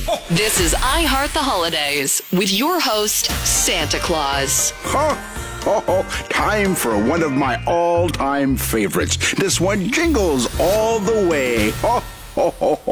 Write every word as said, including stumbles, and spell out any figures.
This is I Heart the Holidays with your host, Santa Claus. Ho, ho, ho. Time for one of my all-time favorites. This one jingles all the way. Ho, ho, ho, ho.